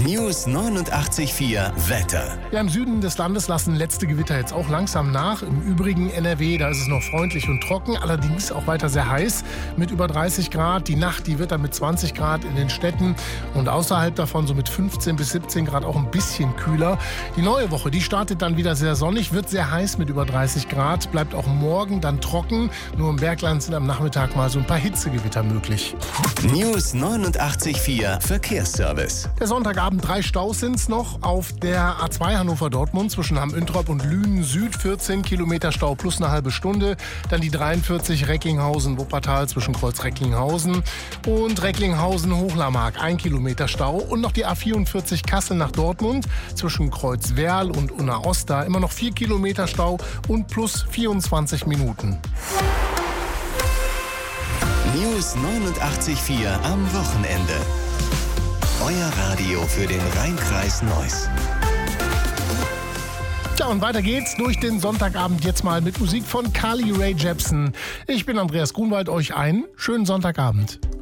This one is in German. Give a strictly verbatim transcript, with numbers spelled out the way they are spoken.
News neunundachtzig Komma vier Wetter. Ja, im Süden des Landes lassen letzte Gewitter jetzt auch langsam nach. Im übrigen N R W, da ist es noch freundlich und trocken, allerdings auch weiter sehr heiß mit über dreißig Grad. Die Nacht, die wird dann mit zwanzig Grad in den Städten und außerhalb davon so mit fünfzehn bis siebzehn Grad auch ein bisschen kühler. Die neue Woche, die startet dann wieder sehr sonnig, wird sehr heiß mit über dreißig Grad, bleibt auch morgen dann trocken. Nur im Bergland sind am Nachmittag mal so ein paar Hitzegewitter möglich. News neunundachtzig Komma vier Verkehrsservice. Der Sonntagabend, drei Staus sind es noch auf der A zwei Hannover-Dortmund zwischen Hamm-Üntrop und Lünen Süd, vierzehn Kilometer Stau plus eine halbe Stunde. Dann die dreiundvierzig Recklinghausen-Wuppertal zwischen Kreuz Recklinghausen und Recklinghausen-Hochlarmark, ein Kilometer Stau. Und noch die A vierundvierzig Kassel nach Dortmund zwischen Kreuz Werl und Unna-Oster, immer noch vier Kilometer Stau und plus vierundzwanzig Minuten. News neunundachtzig Komma vier am Wochenende. Euer Radio für den Rheinkreis Neuss. Tja, und weiter geht's durch den Sonntagabend jetzt mal mit Musik von Carly Rae Jepsen. Ich bin Andreas Grunwald, euch einen schönen Sonntagabend.